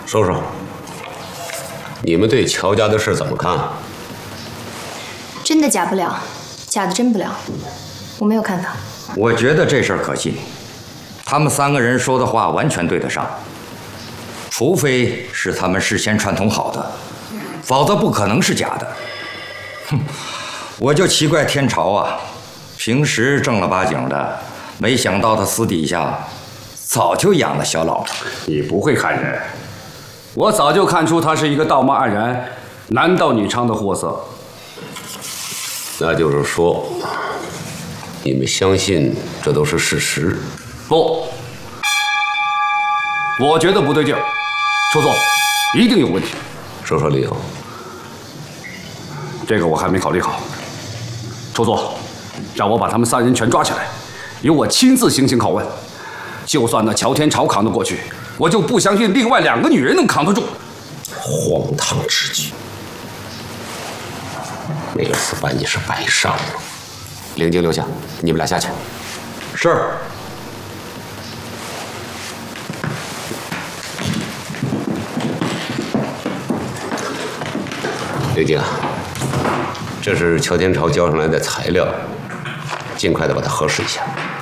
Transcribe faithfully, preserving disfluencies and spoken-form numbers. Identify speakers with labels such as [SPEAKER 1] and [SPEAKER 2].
[SPEAKER 1] 叔叔，你们对乔家的事怎么看？
[SPEAKER 2] 真的假不了，假的真不了，我没有看法。
[SPEAKER 3] 我觉得这事儿可信，他们三个人说的话完全对得上，除非是他们事先串通好的，否则不可能是假的。哼，我就奇怪天朝啊，平时正儿八经的，没想到他私底下早就养了小老婆。
[SPEAKER 4] 你不会看人，我早就看出他是一个道貌岸然、男盗女娼的货色。
[SPEAKER 1] 那就是说，你们相信这都是事实？
[SPEAKER 4] 不，我觉得不对劲儿，叔叔，一定有问题。
[SPEAKER 1] 说说理由。
[SPEAKER 4] 这个我还没考虑好。叔叔，让我把他们三人全抓起来，由我亲自行刑拷问。就算那乔天朝扛得过去，我就不相信另外两个女人能扛得住。
[SPEAKER 1] 荒唐之举！那个死把你是白上了。灵晶留下，你们俩下去。
[SPEAKER 3] 是。
[SPEAKER 1] 灵晶，这是乔天朝交上来的材料，尽快的把它核实一下。